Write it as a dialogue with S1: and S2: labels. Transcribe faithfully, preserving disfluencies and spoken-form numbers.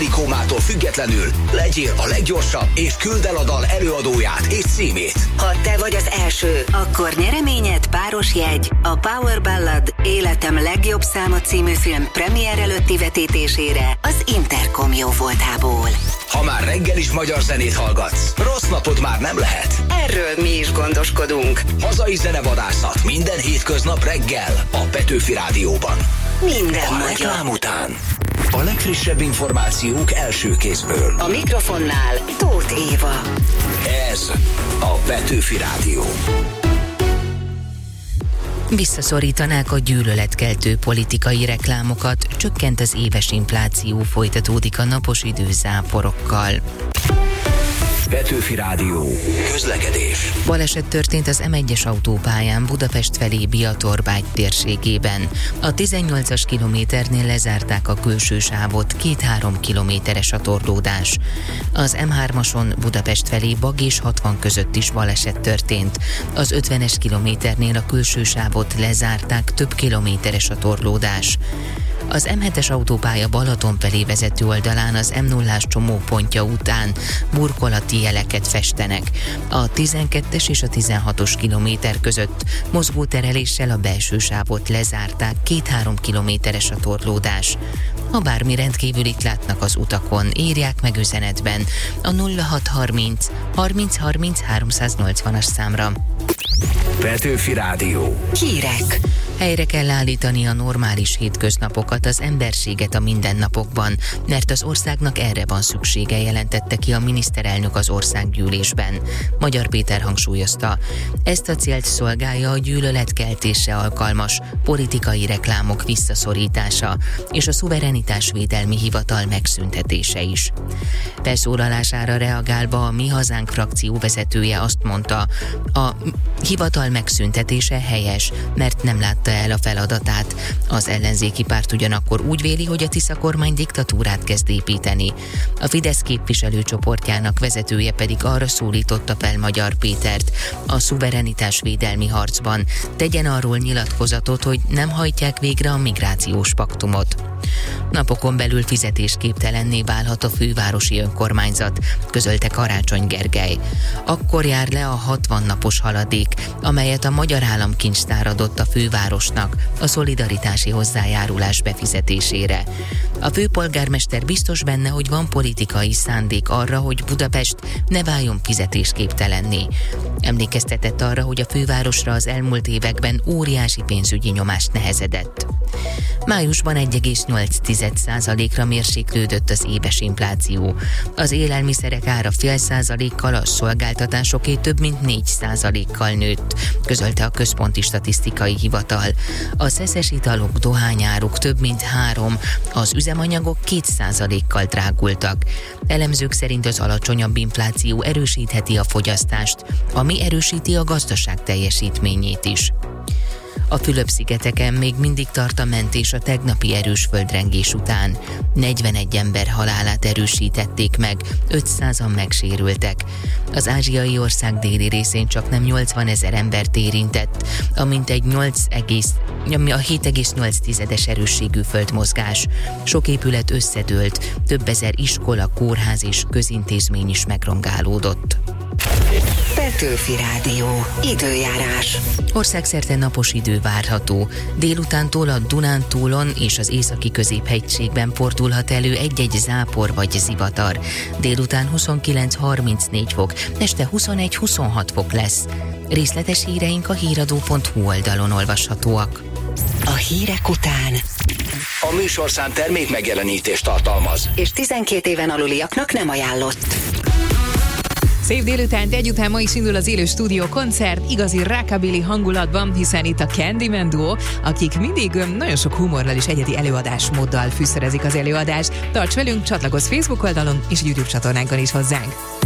S1: Komától függetlenül legyél a leggyorsabb, és küldd el a dal előadóját és címét.
S2: Ha te vagy az első, akkor nyereményed páros jegy a Power Ballad Életem legjobb száma című film premier előtti vetítésére az Intercom jó voltából.
S1: Ha már reggel is magyar zenét hallgatsz, rossz napod már nem lehet.
S2: Erről mi is gondoskodunk.
S1: Hazai zenevadászat minden hétköznap reggel a Petőfi Rádióban.
S2: Minden
S1: a
S2: magyar.
S1: reklám után a legfrissebb információk első kézből.
S2: A mikrofonnál Tóth Éva.
S1: Ez a Petőfi Rádió.
S3: Visszaszorítanák a gyűlöletkeltő politikai reklámokat, csökkent az éves infláció, folytatódik a napos idő záporokkal.
S1: Petőfi Rádió. Közlekedés.
S3: Baleset történt az em egyes autópályán Budapest felé Biatorbágy térségében. A tizennyolcas kilométernél lezárták a külső sávot, két-három kilométeres a torlódás. Az em hármason Budapest felé Bag és hatvan között is baleset történt. Az ötvenes kilométernél a külső sávot lezárták, több kilométeres a torlódás. Az em hetes autópálya Balaton felé vezető oldalán az em nullás csomópontja után burkolati jeleket festenek. A tizenkettes és a tizenhatos kilométer között mozgótereléssel a belső sávot lezárták, két-három kilométeres a torlódás. Ha bármi rendkívülit látnak az utakon, írják meg üzenetben a nulla hat harminc harminc harminc háromszáznyolcvanas számra.
S1: Petőfi Rádió.
S2: Hírek.
S3: Helyre kell állítani a normális hétköznapokat, az emberséget a mindennapokban, mert az országnak erre van szüksége, jelentette ki a miniszterelnök az országgyűlésben. Magyar Péter hangsúlyozta, ezt a célt szolgálja a gyűlöletkeltésre alkalmas politikai reklámok visszaszorítása és a szuverenitásvédelmi hivatal megszüntetése is. Felszólalására reagálva a Mi Hazánk frakció vezetője azt mondta, a hivatal megszüntetése helyes, mert nem látta el a feladatát. Az ellenzéki párt ugyanakkor úgy véli, hogy a Tisza kormány diktatúrát kezd építeni. A Fidesz képviselőcsoportjának vezetője pedig arra szólította fel Magyar Pétert a szuverenitásvédelmi harcban, tegyen arról nyilatkozatot, hogy nem hajtják végre a migrációs paktumot. Napokon belül fizetésképtelenné válhat a fővárosi önkormányzat, közölte Karácsony Gergely. Akkor jár le a hatvan napos haladék, amelyet a Magyar Államkincstár adott a fővárosnak a szolidaritási hozzájárulás befizetésére. A főpolgármester biztos benne, hogy van politikai szándék arra, hogy Budapest ne váljon fizetésképtelenné. Emlékeztetett arra, hogy a fővárosra az elmúlt években óriási pénzügyi nyomást nehezedett. Májusban egy egész nyolc százalékra mérséklődött az éves infláció. Az élelmiszerek ára fél százalékkal, a szolgáltatásoké több mint négy százalékkal nőtt, közölte a Központi Statisztikai Hivatal. A szeszes italok, dohányáruk több mint három, az üzemanyagok két százalékkal drágultak. Elemzők szerint az alacsonyabb infláció erősítheti a fogyasztást, ami erősíti a gazdaság teljesítményét is. A Fülöp-szigeteken még mindig tart a mentés a tegnapi erős földrengés után. negyvenegy ember halálát erősítették meg, ötszázan megsérültek. Az ázsiai ország déli részén csak nem nyolcvanezer embert érintett, amint egy nyolc egész, ami a hét egész nyolc tizedes erősségű földmozgás. Sok épület összedőlt, több ezer iskola, kórház és közintézmény is megrongálódott.
S2: Petőfi Rádió. Időjárás.
S3: Országszerte napos idő várható. Délutántól a Dunántúlon és az északi középhegységben fordulhat elő egy-egy zápor vagy zivatar. Délután huszonkilenc harmincnégy fok, este huszonegy huszonhat fok lesz. Részletes híreink a híradó pont hu oldalon olvashatóak.
S2: A hírek után
S1: A műsorszám termék megjelenítést tartalmaz,
S2: és tizenkét éven aluliaknak nem ajánlott.
S4: Szép délután, délután ma is indul az élő stúdió koncert, igazi rockabilly hangulatban, hiszen itt a Candyman duo, akik mindig nagyon sok humorral és egyedi előadásmóddal fűszerezik az előadást. Tarts velünk, csatlakozz Facebook oldalon és YouTube csatornánkon is hozzánk.